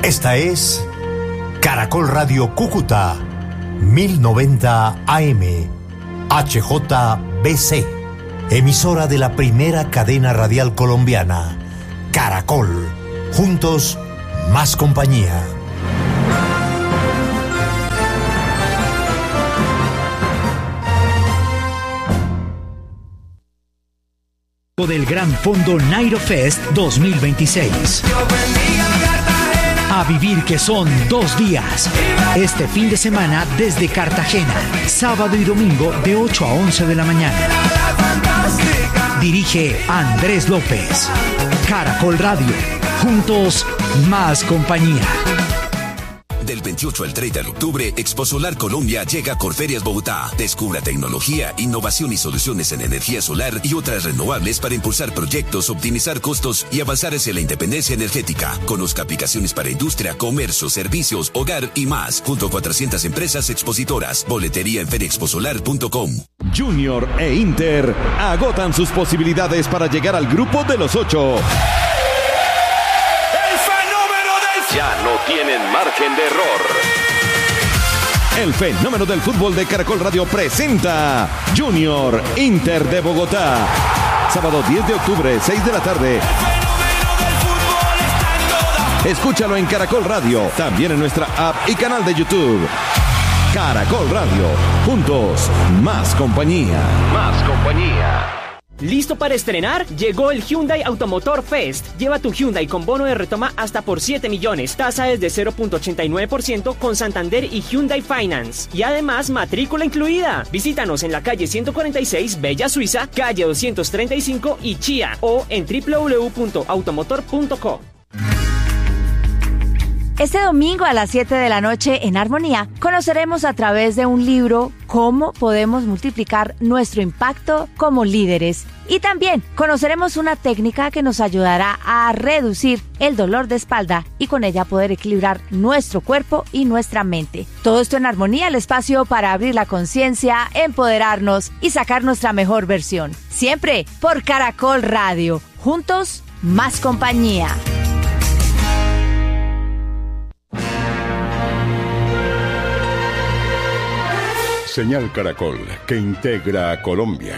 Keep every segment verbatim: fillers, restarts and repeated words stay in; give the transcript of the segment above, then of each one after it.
Esta es Caracol Radio Cúcuta, mil noventa A M, H J B C, emisora de la primera cadena radial colombiana, Caracol. Juntos, más compañía. Del Gran Fondo Nairo Fest dos mil veintiséis. A vivir que son dos días. Este fin de semana desde Cartagena, sábado y domingo de ocho a once de la mañana. Dirige Andrés López. Caracol Radio. Juntos, más compañía. Del veintiocho al treinta de octubre, Expo Solar Colombia llega a Corferias Bogotá. Descubra tecnología, innovación y soluciones en energía solar y otras renovables para impulsar proyectos, optimizar costos y avanzar hacia la independencia energética. Conozca aplicaciones para industria, comercio, servicios, hogar y más, junto a cuatrocientas empresas expositoras. Boletería en ferexposolar punto com. Junior e Inter agotan sus posibilidades para llegar al grupo de los ocho. Ya no tienen margen de error. El fenómeno del fútbol de Caracol Radio presenta Junior Inter de Bogotá. Sábado diez de octubre, seis de la tarde. Escúchalo en Caracol Radio, también en nuestra app y canal de YouTube. Caracol Radio, juntos, más compañía. Más compañía. ¿Listo para estrenar? Llegó el Hyundai Automotor Fest. Lleva tu Hyundai con bono de retoma hasta por siete millones. Tasa desde cero punto ochenta y nueve por ciento con Santander y Hyundai Finance. Y además, matrícula incluida. Visítanos en la calle ciento cuarenta y seis, Bella Suiza, calle doscientos treinta y cinco y Chía, o en doble u doble u doble u punto automotor punto co. Este domingo a las siete de la noche en Armonía conoceremos a través de un libro cómo podemos multiplicar nuestro impacto como líderes. Y también conoceremos una técnica que nos ayudará a reducir el dolor de espalda y con ella poder equilibrar nuestro cuerpo y nuestra mente. Todo esto en Armonía, el espacio para abrir la conciencia, empoderarnos y sacar nuestra mejor versión. Siempre por Caracol Radio. Juntos, más compañía. Señal Caracol, que integra a Colombia.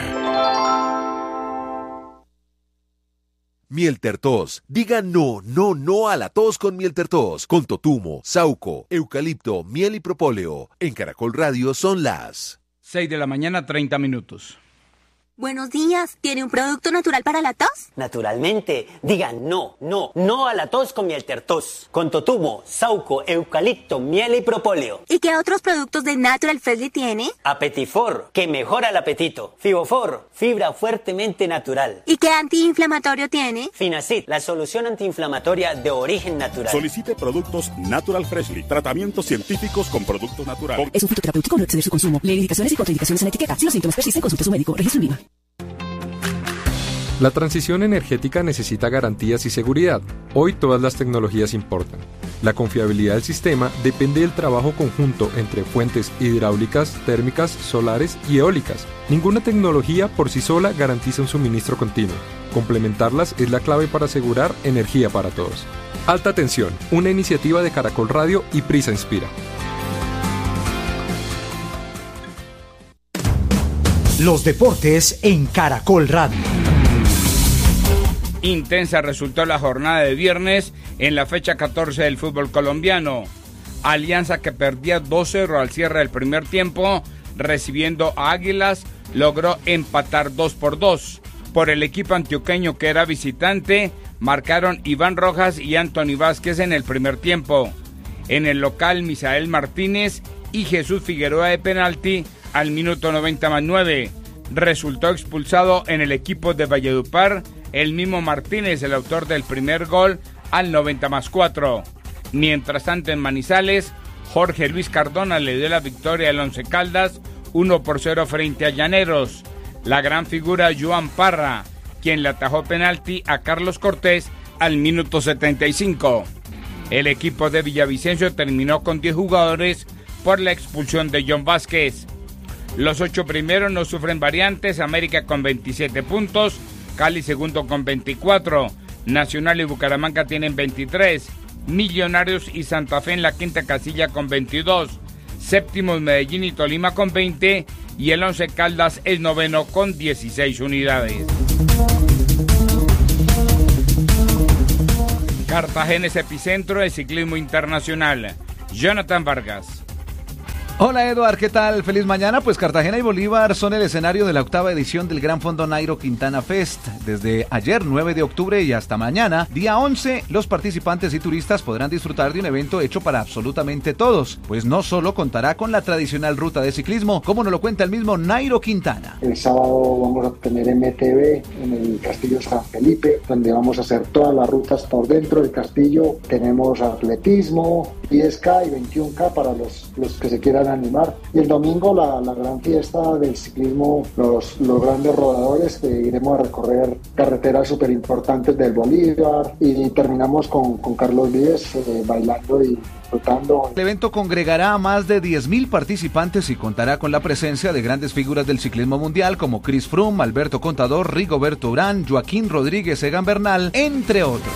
Miel Tertos. Diga no, no, no a la tos con Miel Tertos. Con totumo, sauco, eucalipto, miel y propóleo. En Caracol Radio son las seis de la mañana, treinta minutos. Buenos días, ¿tiene un producto natural para la tos? Naturalmente, digan no, no, no a la tos con Miel Tertos. Con totumo, sauco, eucalipto, miel y propóleo. ¿Y qué otros productos de Natural Freshly tiene? Apetifor, que mejora el apetito. Fibofor, fibra fuertemente natural. ¿Y qué antiinflamatorio tiene? Finacid, la solución antiinflamatoria de origen natural. Solicite productos Natural Freshly, tratamientos científicos con productos naturales. Es un fitoterapéutico, no exceder su consumo. Lee indicaciones y contraindicaciones en etiqueta. Si los síntomas persisten, consulte a su médico. Registro en Lima. La transición energética necesita garantías y seguridad. Hoy todas las tecnologías importan. La confiabilidad del sistema depende del trabajo conjunto entre fuentes hidráulicas, térmicas, solares y eólicas. Ninguna tecnología por sí sola garantiza un suministro continuo. Complementarlas es la clave para asegurar energía para todos. Alta Tensión, una iniciativa de Caracol Radio y Prisa Inspira. Los deportes en Caracol Radio. Intensa resultó la jornada de viernes en la fecha catorce del fútbol colombiano. Alianza, que perdía dos cero al cierre del primer tiempo, recibiendo a Águilas, logró empatar dos por dos. Por el equipo antioqueño, que era visitante, marcaron Iván Rojas y Anthony Vázquez en el primer tiempo. En el local, Misael Martínez y Jesús Figueroa de penalti al minuto noventa más nueve. Resultó expulsado en el equipo de Valledupar el mismo Martínez, el autor del primer gol, al noventa más cuatro. Mientras tanto, en Manizales, Jorge Luis Cardona le dio la victoria al Once Caldas uno por cero frente a Llaneros. La gran figura Joan Parra, quien le atajó penalti a Carlos Cortés al minuto setenta y cinco. El equipo de Villavicencio terminó con diez jugadores por la expulsión de John Vázquez. Los ocho primeros no sufren variantes. América con veintisiete puntos, Cali segundo con veinticuatro, Nacional y Bucaramanga tienen veintitrés, Millonarios y Santa Fe en la quinta casilla con veintidós. Séptimos Medellín y Tolima con veinte. Y el Once Caldas es noveno con dieciséis unidades. Cartagena es epicentro del ciclismo internacional. Jonathan Vargas. Hola Eduard, ¿qué tal? Feliz mañana. Pues Cartagena y Bolívar son el escenario de la octava edición del Gran Fondo Nairo Quintana Fest. Desde ayer, nueve de octubre, y hasta mañana, día once, los participantes y turistas podrán disfrutar de un evento hecho para absolutamente todos, pues no solo contará con la tradicional ruta de ciclismo, como nos lo cuenta el mismo Nairo Quintana. El sábado vamos a tener M T B en el Castillo San Felipe, donde vamos a hacer todas las rutas por dentro del castillo. Tenemos atletismo, diez K y veintiuno K para los, los que se quieran animar. Y el domingo la, la gran fiesta del ciclismo, los, los grandes rodadores, que iremos a recorrer carreteras súper importantes del Bolívar, y terminamos con, con Carlos Vives eh, bailando y disfrutando. El evento congregará a más de diez mil participantes y contará con la presencia de grandes figuras del ciclismo mundial como Chris Froome, Alberto Contador, Rigoberto Urán, Joaquín Rodríguez, Egan Bernal, entre otros.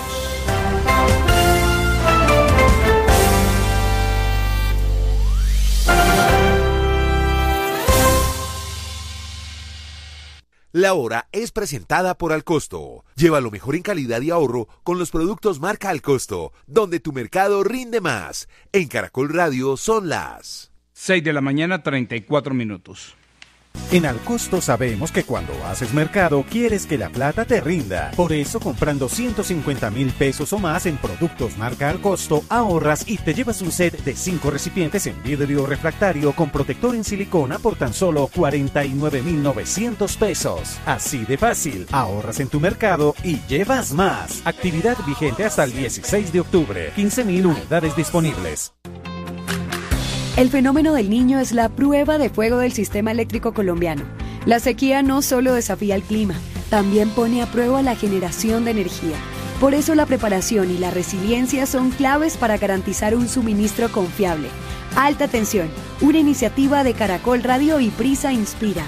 La hora es presentada por Alcosto. Lleva lo mejor en calidad y ahorro con los productos marca Alcosto, donde tu mercado rinde más. En Caracol Radio son las seis de la mañana, treinta y cuatro minutos. En Alcosto sabemos que cuando haces mercado quieres que la plata te rinda. Por eso, comprando ciento cincuenta mil pesos o más en productos marca Alcosto, ahorras y te llevas un set de cinco recipientes en vidrio refractario con protector en silicona por tan solo cuarenta y nueve mil novecientos pesos. Así de fácil, ahorras en tu mercado y llevas más. Actividad vigente hasta el dieciséis de octubre. quince mil unidades disponibles. El fenómeno del Niño es la prueba de fuego del sistema eléctrico colombiano. La sequía no solo desafía el clima, también pone a prueba la generación de energía. Por eso la preparación y la resiliencia son claves para garantizar un suministro confiable. Alta tensión, una iniciativa de Caracol Radio y Prisa Inspira.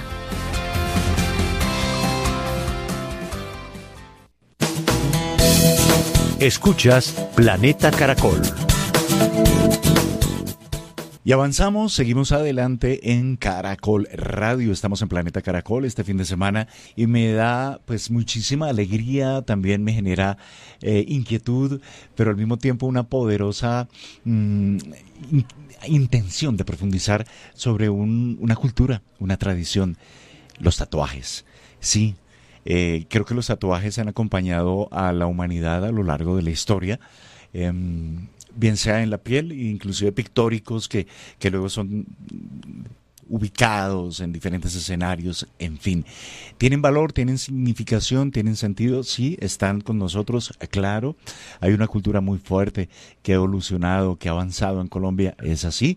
Escuchas Planeta Caracol. Y avanzamos, seguimos adelante en Caracol Radio. Estamos en Planeta Caracol este fin de semana y me da pues muchísima alegría, también me genera eh, inquietud, pero al mismo tiempo una poderosa mmm, in, intención de profundizar sobre un, una cultura, una tradición, los tatuajes. Sí, eh, creo que los tatuajes han acompañado a la humanidad a lo largo de la historia. Eh, bien sea en la piel, inclusive pictóricos que, que luego son ubicados en diferentes escenarios, en fin. ¿Tienen valor, tienen significación, tienen sentido? Sí, están con nosotros, claro. Hay una cultura muy fuerte que ha evolucionado, que ha avanzado en Colombia, es así.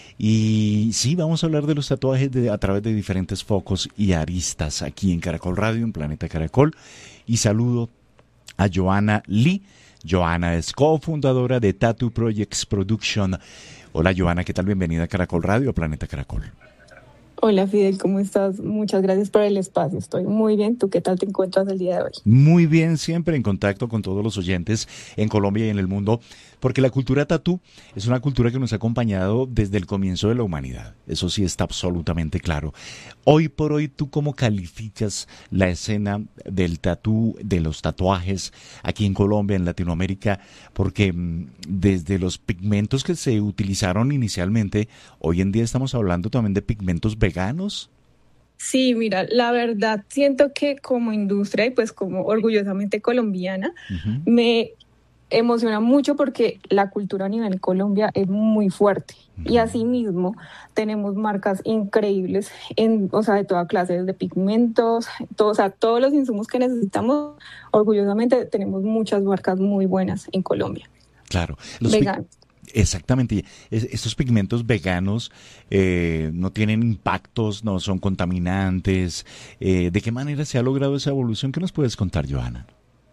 Y sí, vamos a hablar de los tatuajes de, a través de diferentes focos y aristas aquí en Caracol Radio, en Planeta Caracol. Y saludo a Joana Lee. Joana es cofundadora de Tattoo Projects Production. Hola Joana, ¿qué tal? Bienvenida a Caracol Radio, a Planeta Caracol. Hola Fidel, ¿cómo estás? Muchas gracias por el espacio, estoy muy bien. ¿Tú qué tal te encuentras el día de hoy? Muy bien, siempre en contacto con todos los oyentes en Colombia y en el mundo, porque la cultura tatú es una cultura que nos ha acompañado desde el comienzo de la humanidad. Eso sí está absolutamente claro. Hoy por hoy, ¿tú cómo calificas la escena del tatú, de los tatuajes aquí en Colombia, en Latinoamérica? Porque mmm, desde los pigmentos que se utilizaron inicialmente, hoy en día estamos hablando también de pigmentos veganos. Sí, mira, la verdad siento que como industria y pues como orgullosamente colombiana, uh-huh. me emociona mucho porque la cultura a nivel Colombia es muy fuerte uh-huh. y asimismo tenemos marcas increíbles en, o sea, de toda clase, desde pigmentos, todo, o sea, todos los insumos que necesitamos. Orgullosamente tenemos muchas marcas muy buenas en Colombia. Claro, los veganos. Pi- Exactamente, es, estos pigmentos veganos eh, no tienen impactos, no son contaminantes. Eh, ¿De qué manera se ha logrado esa evolución? ¿Qué nos puedes contar, Joana?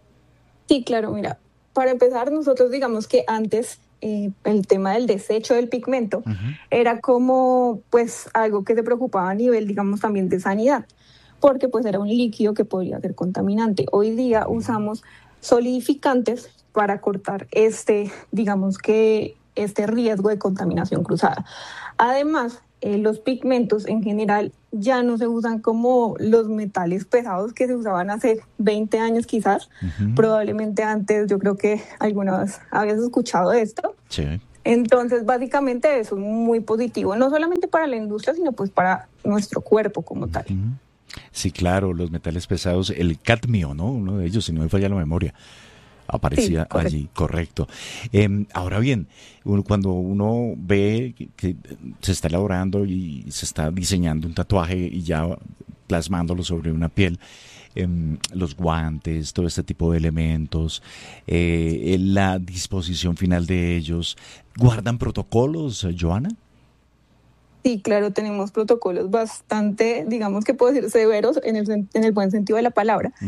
Sí, claro, mira, para empezar nosotros digamos que antes eh, el tema del desecho del pigmento uh-huh. era como pues algo que se preocupaba a nivel digamos también de sanidad, porque pues era un líquido que podría ser contaminante. Hoy día usamos solidificantes para cortar este, digamos que este riesgo de contaminación cruzada. Además, eh, los pigmentos en general ya no se usan como los metales pesados que se usaban hace veinte años quizás. Uh-huh. Probablemente antes, yo creo que alguna vez habías escuchado de esto. Sí. Entonces, básicamente eso es muy positivo, no solamente para la industria, sino pues para nuestro cuerpo como tal. Uh-huh. Sí, claro, los metales pesados, el cadmio, ¿no? Uno de ellos, si no me falla la memoria, aparecía sí, correcto. allí, correcto. Eh, ahora bien, uno, cuando uno ve que, que se está elaborando y se está diseñando un tatuaje y ya plasmándolo sobre una piel, eh, los guantes, todo este tipo de elementos, eh, la disposición final de ellos, ¿guardan protocolos, Joana? Sí, claro, tenemos protocolos bastante, digamos que puedo decir, severos en el, en el buen sentido de la palabra.